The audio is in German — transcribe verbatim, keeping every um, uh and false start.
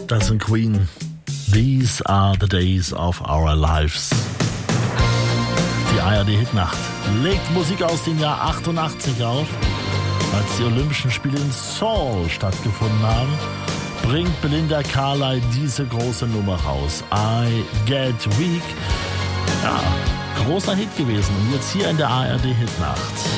Das sind Queen. These are the days of our lives. Die A R D-Hitnacht legt Musik aus dem Jahr achtundachtzig auf. Als die Olympischen Spiele in Seoul stattgefunden haben, bringt Belinda Carlisle diese große Nummer raus. I Get Weak. Ja, großer Hit gewesen. Und jetzt hier in der A R D-Hitnacht.